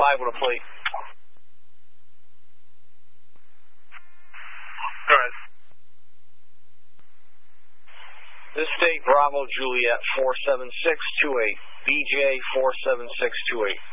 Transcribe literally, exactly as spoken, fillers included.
five with a plate. Go ahead. This state Bravo Juliet four seven six two eight. B J four seven six two eight.